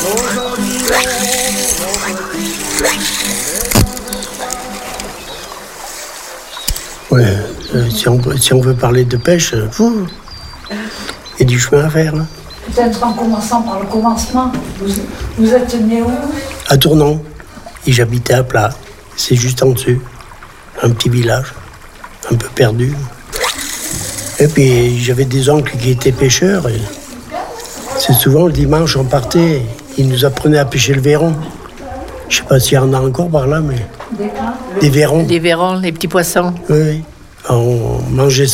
Ouais, si on veut parler de pêche, il y a du chemin à faire. Là. Peut-être en commençant par le commencement. Vous êtes né où? À Tournon. Et j'habitais à Plat. C'est juste en dessus. Un petit village, un peu perdu. Et puis j'avais des oncles qui étaient pêcheurs. Et c'est souvent le dimanche, on partait. Ils nous apprenaient à pêcher le verron. Je sais pas s'il y en a encore par là, mais... Des verrons. Des verrons, les petits poissons. Oui. On mangeait